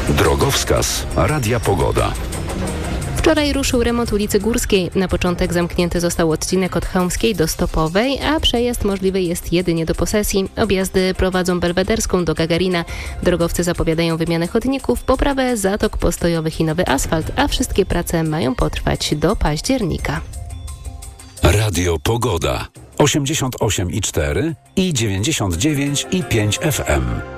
Drogowskaz Radia Pogoda. Wczoraj ruszył remont ulicy Górskiej. Na początek zamknięty został odcinek od Chełmskiej do Stopowej, a przejazd możliwy jest jedynie do posesji. Objazdy prowadzą Belwederską do Gagarina. Drogowcy zapowiadają wymianę chodników, poprawę zatok postojowych i nowy asfalt, a wszystkie prace mają potrwać do października. Radio Pogoda 88,4 i 99,5 FM.